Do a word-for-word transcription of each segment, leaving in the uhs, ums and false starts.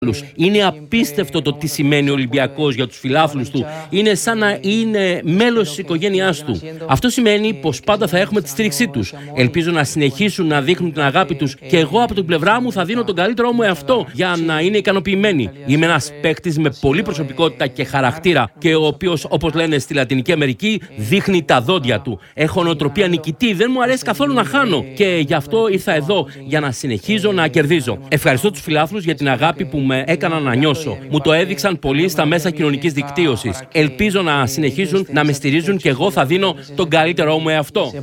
Είναι απίστευτο το τι σημαίνει ο Ολυμπιακός για τους φιλάθλους του. Είναι σαν να είναι μέλος της οικογένειάς του. Αυτό σημαίνει πως πάντα θα έχουμε τη στήριξή τους. Ελπίζω να συνεχίσουν να δείχνουν την αγάπη τους και εγώ από την πλευρά μου θα δίνω τον καλύτερό μου εαυτό για να είναι ικανοποιημένοι. Είμαι ένας παίκτης με πολλή προσωπικότητα και χαρακτήρα και ο οποίος, όπως λένε στη Λατινική Αμερική, δείχνει τα δόντια του. Έχω νοοτροπία νικητή, δεν μου αρέσει καθόλου να χάνω και γι' αυτό ήρθα εδώ για να συνεχίζω να κερδίζω. Ευχαριστώ τους φιλάθλους για την αγάπη που με έκαναν να νιώσω. Μου το έδειξαν πολλοί στα μέσα κοινωνικής δικτύωσης. Ελπίζω να συνεχίζουν να με στηρίζουν και εγώ θα δίνω τον καλύτερό μου εαυτό.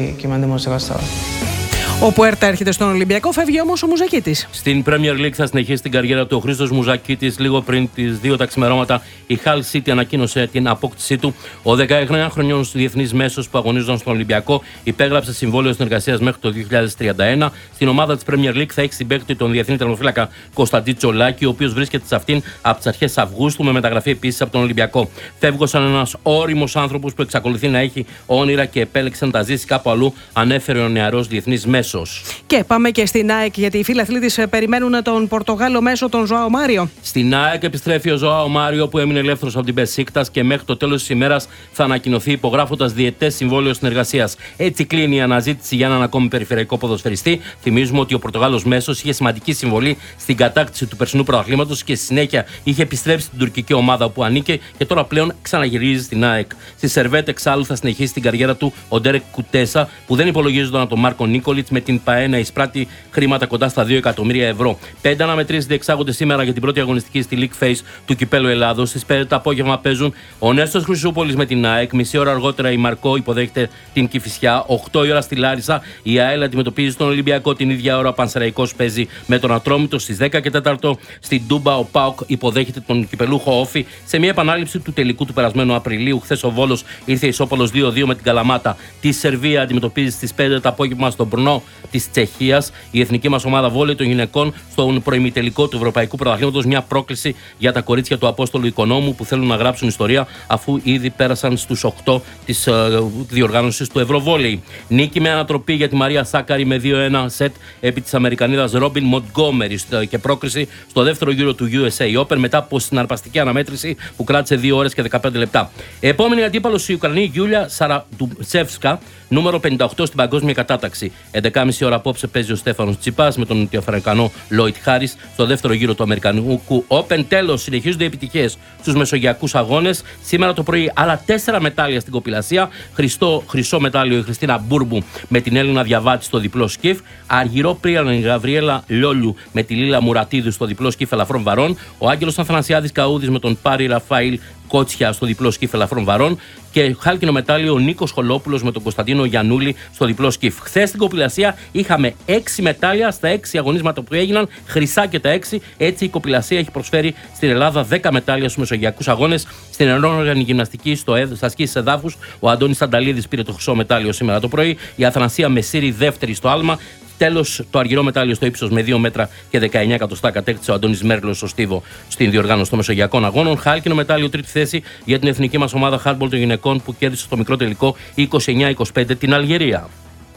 Ο Πουέρτα έρχεται στον Ολυμπιακό, φεύγει όμως ο Μουζακίτης. Στην Premier League θα συνεχίσει την καριέρα του ο Χρήστος Μουζακίτης. Λίγο πριν τις δύο τα ξημερώματα, η Hull City ανακοίνωσε την απόκτησή του. Ο δεκαεννιάχρονος διεθνής μέσος που αγωνίζονταν στον Ολυμπιακό υπέγραψε συμβόλαιο συνεργασίας μέχρι το δύο χιλιάδες τριάντα ένα. Στην ομάδα της Premier League θα έχει συμπαίκτη τον διεθνή τερματοφύλακα Κωνσταντί Τσολάκη, ο οποίος βρίσκεται σε αυτήν από τις αρχές Αυγούστου με μεταγραφή επίσης από τον Ολυμπιακό. Φεύγω σαν ένας όριμος άνθρωπος που εξακολουθεί να έχει όνειρα και επέλεξε να τα ζήσει κάπου αλλού, ανέφερε ο νεαρός διεθνής μέσος. Και πάμε και στην ΑΕΚ, γιατί οι φίλαθλοι της περιμένουν τον Πορτογάλο μέσο, τον Ζωάο Μάριο. Στην ΑΕΚ επιστρέφει ο Ζωάο Μάριο που έμεινε ελεύθερος από την Μπεσίκτας και μέχρι το τέλος της ημέρας θα ανακοινωθεί υπογράφοντας διετές συμβόλαιο συνεργασίας. Έτσι κλείνει η αναζήτηση για έναν ακόμη περιφερειακό ποδοσφαιριστή. Θυμίζουμε ότι ο Πορτογάλος μέσος είχε σημαντική συμβολή στην κατάκτηση του περσινού πρωταθλήματος και στη συνέχεια είχε επιστρέψει στην τουρκική ομάδα που ανήκε και τώρα πλέον ξαναγυρίζει στην ΑΕΚ. Στη Σερβέτ εξάλλου θα συνεχίσει την καριέρα του ο Ντέρεκ Κουτέσα που δεν υπολογίζονταν από τον Μάρκο Νίκολιτς με την ΠΑΕ να εισπράττει χρήματα κοντά στα δύο εκατομμύρια ευρώ. Πέντε αναμετρήσεις διεξάγονται σήμερα για την πρώτη αγωνιστική στη League Phase του Κυπέλλου Ελλάδος. Στις πέντε το απόγευμα παίζουν ο Νέστος Χρυσούπολης με την ΑΕΚ. Μισή ώρα αργότερα η Μαρκό υποδέχεται την Κηφισιά. οκτώ η ώρα στη Λάρισα η ΑΕΛ αντιμετωπίζει τον Ολυμπιακό. Την ίδια ώρα ο Πανσεραϊκός παίζει με τον Ατρόμητο. Στις δέκα και τέσσερα στην Τούμπα ο ΠΑΟΚ υποδέχεται τον κυπελούχο Όφη σε μια επανάληψη του τελικού του περασμένου Απριλίου. Χθες ο Βόλος ήρθε ισόπαλος δύο δύο με την Καλαμάτα. Τη Σερβία αντιμετωπίζει στις πέντε το απόγευμα στον Brno της Τσεχίας. Η εθνική μας ομάδα βόλεϊ των γυναικών στον προημιτελικό του Ευρωπαϊκού Πρωταθλήματος. Μια πρόκληση για τα κορίτσια του Απόστολου Οικονόμου που θέλουν να γράψουν ιστορία αφού ήδη πέρασαν στους οκτώ της uh, διοργάνωσης του Ευρωβόλεϊ. Νίκη με ανατροπή για τη Μαρία Σάκαρη με δύο ένα σετ επί της Αμερικανίδας Ρόμπιν Μοντγκόμερι και πρόκριση στο δεύτερο γύρο του γιου ες έι Open μετά από συναρπαστική αναμέτρηση που κράτησε δύο ώρες και δεκαπέντε λεπτά. Επόμενη αντίπαλος η Ουκρανή Γιούλια Σαραντουψεύσκα, νούμερο πενήντα οκτώ στην παγκόσμια κατάταξη. έντεκα και μισή ώρα απόψε παίζει ο Στέφανος Τσιπάς με τον Νοτιοαφρικανό Λόιτ Χάρις στο δεύτερο γύρο του Αμερικανικού Open. Τέλος, συνεχίζονται οι επιτυχίες στους μεσογειακούς αγώνες. Σήμερα το πρωί άλλα τέσσερα μετάλλια στην κοπηλασία. Χριστό, χρυσό μετάλλιο η Χριστίνα Μπούρμπου με την Έλληνα Διαβάτη στο διπλό σκιφ. Αργυρό πρίαν η Γαβριέλα Λιόλιου με τη Λίλα Μουρατίδου στο διπλό σκιφ ελαφρών βαρών. Ο Άγγελος Αθανασιάδης Καούδης με τον Πάρη Ραφαήλ Κότσια στο διπλό σκιφ ελαφρών βαρών και χάλκινο μετάλλιο ο Νίκος Χολόπουλος με τον Κωνσταντίνο Γιαννούλη στο διπλό σκιφ. Χθες στην κοπηλασία είχαμε έξι μετάλλια στα έξι αγωνίσματα που έγιναν, χρυσά και τα έξι. Έτσι η κοπηλασία έχει προσφέρει στην Ελλάδα δέκα μετάλλια στους μεσογειακούς αγώνες. Στην ενόργανη γυμναστική στο ΕΔ, στα σκίσεις εδάφους, ο Αντώνης Σανταλίδης πήρε το χρυσό μετάλλιο σήμερα το πρωί. Η Αθανασία Μεσίρη δεύτερη στο άλμα. Τέλος, το αργυρό μετάλλιο στο ύψος με δύο μέτρα και δεκαεννιά εκατοστά κατέκτησε ο Αντώνης Μέρλος στο Στίβο στην διοργάνωση των Μεσογειακών Αγώνων. Χάλκινο μετάλλιο τρίτη θέση για την εθνική μας ομάδα χάντμπολ των γυναικών που κέρδισε στο μικρό τελικό είκοσι εννιά είκοσι πέντε την Αλγερία.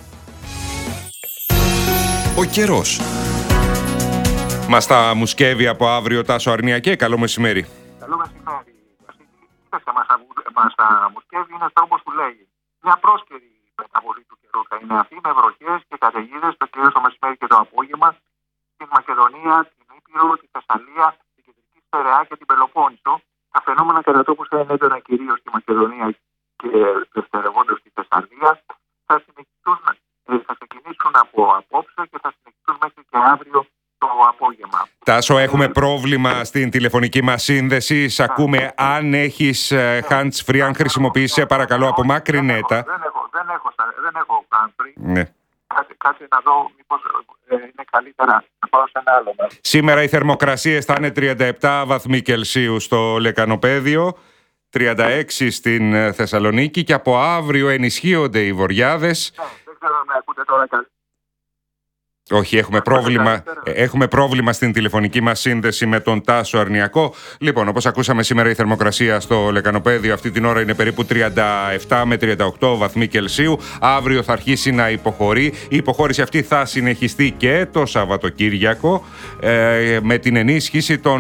Ο καιρός. Μας τα μουσκεύει από αύριο Τάσο Αρνιακέ. Καλό μεσημέρι. Καλό μεσημέρι. Μας τα μουσκεύει είναι τρόπος που λέγει. Μια πρόσκαιρη μεταβολή του καιρού θα είναι αυτή με βροχές και καταιγίδες το κυρίως το μεσημέρι και το απόγευμα στην Μακεδονία, την Ήπειρο, τη Θεσσαλία, την Κεντρική Στερεά και την Πελοπόννησο. Τα φαινόμενα κατά τόπους θα είναι έντονα κυρίως στη Μακεδονία και δευτερευόντως στη Θεσσαλία. Θα, θα ξεκινήσουν από απόψε και θα συνεχιστούν μέχρι και αύριο το απόγευμα. Τάσο, έχουμε πρόβλημα στην τηλεφωνική μας σύνδεση. Σ' ακούμε. Αν έχεις hands free, αν χρησιμοποιείς, σε παρακαλώ, απομάκρυνε τα. Δεν έχω, δεν έχω, δεν έχω hands free. Ναι. Κάτσε, κάτσε να δω μήπως ε, είναι καλύτερα να πάω σε ένα άλλο μέρος. Σήμερα οι θερμοκρασίες θα είναι τριάντα επτά βαθμοί Κελσίου στο Λεκανοπαίδιο, τριάντα έξι στην Θεσσαλονίκη και από αύριο ενισχύονται οι βοριάδες. Ναι, δεν ξέρω αν με ακούτε τώρα. Όχι, έχουμε πρόβλημα, έχουμε πρόβλημα στην τηλεφωνική μας σύνδεση με τον Τάσο Αρνιακό. Λοιπόν, όπως ακούσαμε σήμερα, η θερμοκρασία στο Λεκανοπαίδιο αυτή την ώρα είναι περίπου τριάντα επτά με τριάντα οκτώ βαθμοί Κελσίου. Αύριο θα αρχίσει να υποχωρεί. Η υποχώρηση αυτή θα συνεχιστεί και το Σαββατοκύριακο ε, με την ενίσχυση των